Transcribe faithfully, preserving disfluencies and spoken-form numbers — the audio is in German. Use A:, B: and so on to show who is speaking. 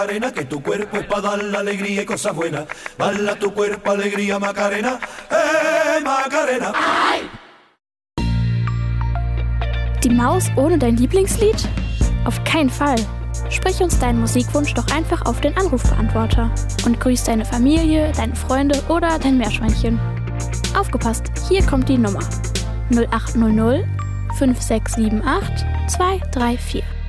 A: Macarena, que tu cuerpo es para dar la alegría y cosas buenas. Bala tu cuerpo, alegría, Macarena, eh, Macarena.
B: Die Maus ohne dein Lieblingslied? Auf keinen Fall. Sprich uns deinen Musikwunsch doch einfach auf den Anrufbeantworter und grüß deine Familie, deine Freunde oder dein Meerschweinchen. Aufgepasst, hier kommt die Nummer null acht null null fünf sechs sieben acht zwei drei vier.